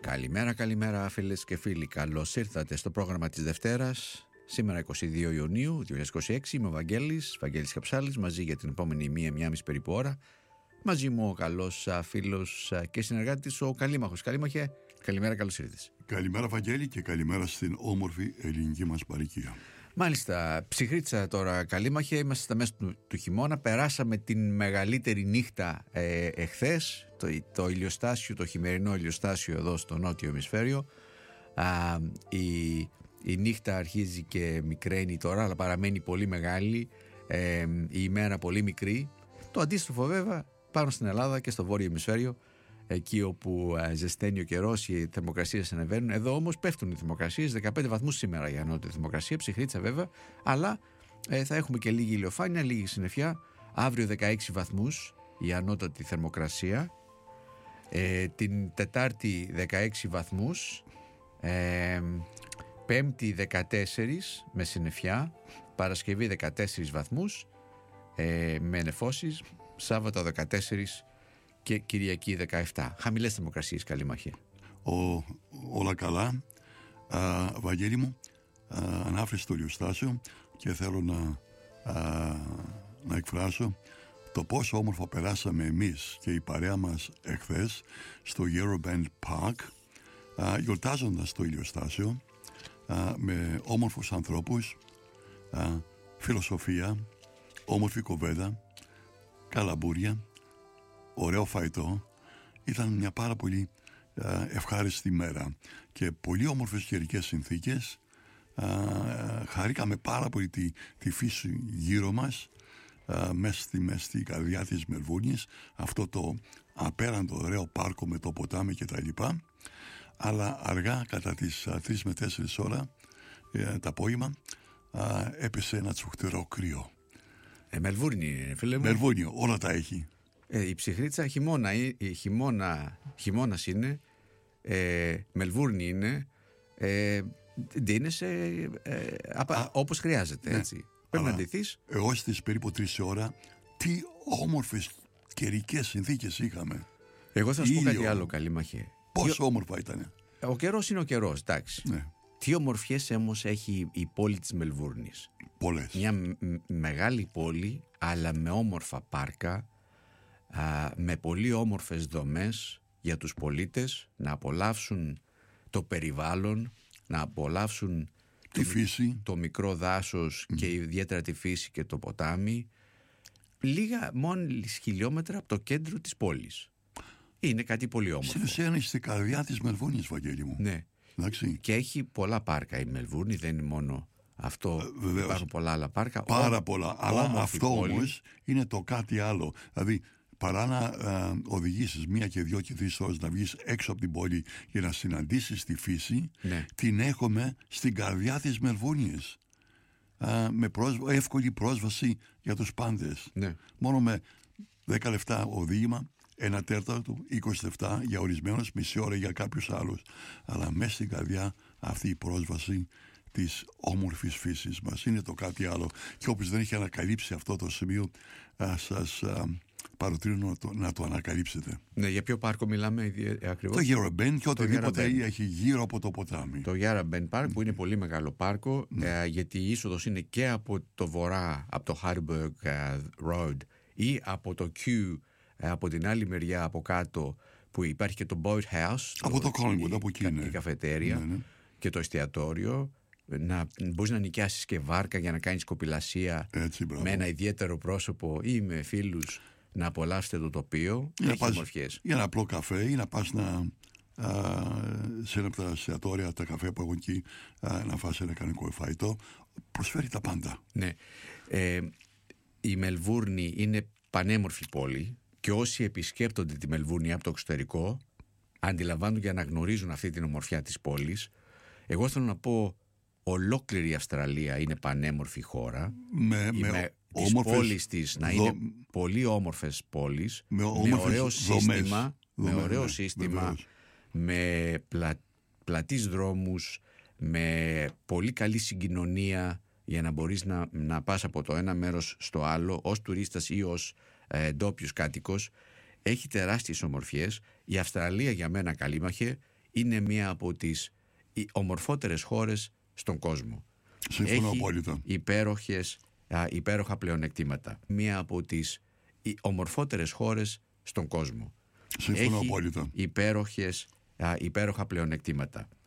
Καλημέρα φίλες και φίλοι. Καλώς ήρθατε στο πρόγραμμα της Δευτέρας. Σήμερα 22 Ιουνίου 2026. Είμαι ο Βαγγέλης Καψάλης, μαζί για την επόμενη μία-μισή περίπου ώρα. Μαζί μου ο καλός φίλος και συνεργάτης ο Καλήμαχος. Καλήμαχε, καλημέρα, καλώς ήρθες. Καλημέρα Βαγγέλη και καλημέρα στην όμορφη ελληνική μας παροικία. Μάλιστα, ψυχρίτσα τώρα Καλήμαχε, είμαστε στα μέσα του χειμώνα. Περάσαμε την μεγαλύτερη νύχτα εχθές, το ηλιοστάσιο, το χειμερινό ηλιοστάσιο εδώ στο νότιο ημισφαίριο. Η νύχτα αρχίζει και μικραίνει τώρα, αλλά παραμένει πολύ μεγάλη, η ημέρα πολύ μικρή. Το αντίστροφο βέβαια πάνω στην Ελλάδα και στο βόρειο ημισφαίριο, εκεί όπου ζεσταίνει ο καιρός, οι θερμοκρασίες ανεβαίνουν. Εδώ όμως πέφτουν οι θερμοκρασίες, 15 βαθμούς σήμερα η ανώτερη θερμοκρασία, ψυχρίτσα βέβαια, αλλά θα έχουμε και λίγη ηλιοφάνεια, λίγη συννεφιά. Αύριο 16 βαθμούς η ανώτατη θερμοκρασία, την Τετάρτη 16 βαθμούς, Πέμπτη 14 με συννεφιά, Παρασκευή 14 βαθμούς με νεφώσεις, Σάββατο 14 και Κυριακή 17. Χαμηλές θερμοκρασίες, Καλήμαχε. Όλα καλά. Βαγγέλη μου, ανάφερες το ηλιοστάσιο και θέλω να εκφράσω το πόσο όμορφα περάσαμε εμείς και η παρέα μας εχθές στο Euroband Park, γιορτάζοντας το ηλιοστάσιο με όμορφους ανθρώπους, φιλοσοφία, όμορφη κοβέντα, καλαμπούρια, ωραίο φαϊτό. Ήταν μια πάρα πολύ ευχάριστη μέρα και πολύ όμορφες καιρικές συνθήκες. Χαρήκαμε πάρα πολύ τη φύση γύρω μας, μέσα στη καρδιά της Μελβούρνης, αυτό το απέραντο ωραίο πάρκο με το ποτάμι και τα λοιπά. Αλλά αργά κατά τις 3 με 4 ώρα το απόγευμα έπεσε ένα τσουχτερό κρύο. Μελβούρνη είναι, φίλε μου. Μελβούρνη, όλα τα έχει. Η ψυχρίτσα χειμώνας είναι, Μελβούρνη είναι, ντύνεσαι όπως χρειάζεται, ναι. έτσι. Πρέπει να ντυθείς. Εγώ στις περίπου 3 ώρα τι όμορφες καιρικές συνθήκες είχαμε. Εγώ θα σου πω κάτι άλλο, Καλήμαχε. Πόσο όμορφα ήταν. Ο καιρός είναι ο καιρός, εντάξει. Ναι. Τι ομορφιές όμως έχει η πόλη της Μελβούρνης. Πολλές. Μια μεγάλη πόλη, αλλά με όμορφα πάρκα, με πολύ όμορφες δομές για τους πολίτες να απολαύσουν το περιβάλλον, να απολαύσουν τη φύση, το μικρό δάσος και ιδιαίτερα τη φύση και το ποτάμι, λίγα μόλις χιλιόμετρα από το κέντρο της πόλης. Είναι κάτι πολύ όμορφο. Στην ουσία είναι στην καρδιά της Μελβούρνης, Βαγγέλη μου. Ναι. Εντάξει. Και έχει πολλά πάρκα η Μελβούρνη, δεν είναι μόνο αυτό. Υπάρχουν πολλά άλλα πάρκα. Πάρα πολλά. Αλλά αυτό όμως είναι το κάτι άλλο. Δηλαδή, παρά να οδηγήσεις 1 και 2 και 3 ώρες να βγεις έξω από την πόλη για να συναντήσεις τη φύση, ναι, την έχουμε στην καρδιά της Μελβούρνης. Με εύκολη πρόσβαση για τους πάντες. Ναι. Μόνο με 10 λεπτά οδήγημα, 1/4 του, 20 λεπτά για ορισμένους, μισή ώρα για κάποιους άλλους. Αλλά μέσα στην καρδιά αυτή η πρόσβαση της όμορφης φύσης μας είναι το κάτι άλλο. Και όποιος δεν έχει ανακαλύψει αυτό το σημείο, σας παροτρύνω να το ανακαλύψετε. Ναι, για ποιο πάρκο μιλάμε ακριβώς? Το Euroband και οτιδήποτε έχει γύρω από το ποτάμι. Το Euroband Park, που είναι πολύ μεγάλο πάρκο, γιατί η είσοδος είναι και από το βορρά, από το Harburg Road, ή από το Q, από την άλλη μεριά από κάτω, που υπάρχει και το Boat House, από το Collingwood, από εκεί η καφετέρια, και το εστιατόριο. Μπορείς να νοικιάσεις και βάρκα για να κάνεις κοπηλασία με ένα ιδιαίτερο πρόσωπο ή με φίλους, να απολαύσετε το τοπίο. Έχει ομορφιές. Για ένα απλό καφέ ή να πας σε ένα από τα εστιατόρια, τα καφέ που έχουν εκεί, να φας ένα κανονικό φαγητό. Προσφέρει τα πάντα. Ναι. Η Μελβούρνη είναι πανέμορφη πόλη και όσοι επισκέπτονται τη Μελβούρνη από το εξωτερικό αντιλαμβάνουν και αναγνωρίζουν αυτή την ομορφιά της πόλης. Εγώ θέλω να πω, ολόκληρη η Αυστραλία είναι πανέμορφη χώρα, τις πόλεις της να είναι πολύ όμορφες πόλεις, με ωραίο σύστημα, με πλατείς δρόμους, με πολύ καλή συγκοινωνία για να μπορείς να πας από το ένα μέρος στο άλλο ως τουρίστας ή ως ντόπιος κάτοικος. Έχει τεράστιες ομορφιές. Η Αυστραλία για μένα, Καλήμαχε, είναι μία από τις ομορφότερες χώρες στον κόσμο. Συμφωνώ Έχει απόλυτα. υπέροχα πλεονεκτήματα. Μία από τις ομορφότερες χώρες στον κόσμο. Συμφωνώ Έχει απόλυτα. υπέροχα πλεονεκτήματα.